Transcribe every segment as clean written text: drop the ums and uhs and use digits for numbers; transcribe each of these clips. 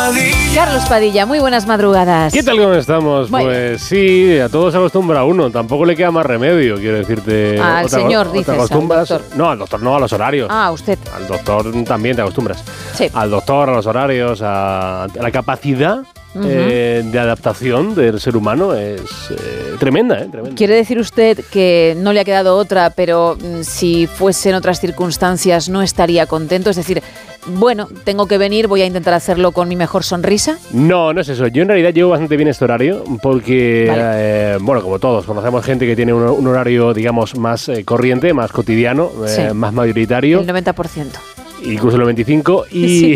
Carlos Padilla, muy buenas madrugadas. ¿Qué tal, cómo estamos? Bueno. Pues sí, a todos se acostumbra uno. Tampoco le queda más remedio, quiero decirte. Al señor, dices, ¿te acostumbras? al doctor. No, al doctor no, a los horarios. Ah, usted. Al doctor también te acostumbras. Sí. Al doctor, a los horarios, a la capacidad de adaptación del ser humano es tremenda, tremenda. ¿Quiere decir usted que no le ha quedado otra, pero si fuesen otras circunstancias no estaría contento? Es decir, bueno, tengo que venir, voy a intentar hacerlo con mi mejor sonrisa. No, no es eso. Yo en realidad llevo bastante bien este horario porque, bueno, como todos, conocemos gente que tiene un horario, digamos, más corriente, más cotidiano, Sí. más mayoritario. El 90%. Incluso el 25%. Sí.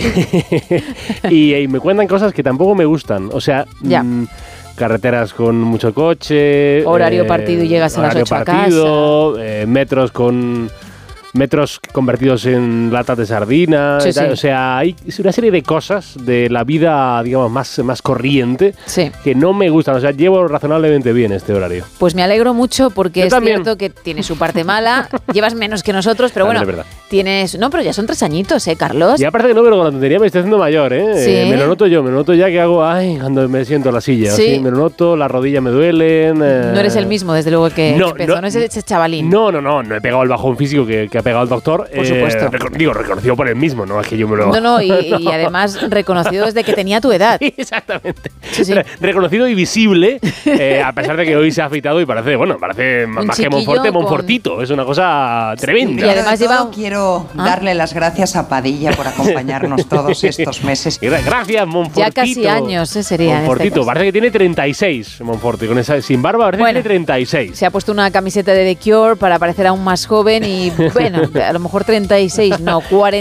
Y me cuentan cosas que tampoco me gustan. O sea, Ya. Carreteras con mucho coche. Horario partido y llegas a las 8 a casa. Metros convertidos en latas de sardina. Sí, y tal. sí. O sea, hay una serie de cosas de la vida, digamos, más corriente Sí. que no me gustan. O sea, llevo razonablemente bien este horario. Pues me alegro mucho porque Yo es también. cierto que tiene su parte mala. Llevas menos que nosotros, pero También bueno, es verdad. tienes... No, pero ya son 3 añitos, Carlos? Ya parece que no, pero con la tontería me estoy haciendo mayor, ¿eh? ¿Sí? Me lo noto ya que hago, cuando me siento en la silla. Sí. Así, me lo noto, las rodillas me duelen. No eres el mismo, desde luego, que empezó. No es ese chavalín. No he pegado el bajón físico que ha pegado el doctor. Por supuesto. Reconocido por él mismo, no es que yo me lo... No, y además reconocido desde que tenía tu edad. Exactamente. Sí, sí. Reconocido y visible, a pesar de que hoy se ha afeitado y parece más que chiquillo Monfortito. Es una cosa tremenda. Y además lleva... Quiero darle las gracias a Padilla por acompañarnos todos estos meses. Gracias, Monfortito. Ya casi años, sería. Monfortito, en este caso. parece que tiene 36, Monforti. Con esa, sin barba, parece que tiene 36. Se ha puesto una camiseta de The Cure para parecer aún más joven y, bueno, a lo mejor 36, no,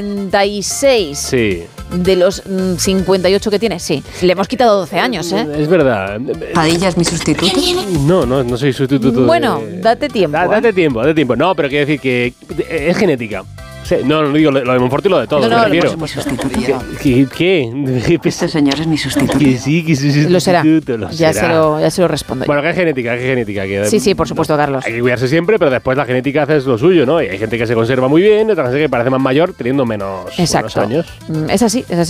46. Sí. De los 58 que tiene, sí. Le hemos quitado 12 años, ¿eh? Es verdad. ¿Padilla es mi sustituto? No soy sustituto. Bueno, date tiempo. Date tiempo. No, pero quiero decir que es genética. Sí, no digo lo de Monforti y lo de todos, No, me refiero. Es mi sustituto. ¿Qué? Este señor es mi sustituto. Que sí, que sí, Lo será. Ya será. se lo respondo. Bueno, que es genética. Que Sí, por supuesto, Carlos. Hay que cuidarse siempre, pero después la genética hace lo suyo, ¿no? Y hay gente que se conserva muy bien, otra gente que parece más mayor teniendo menos Exacto. años. Es así.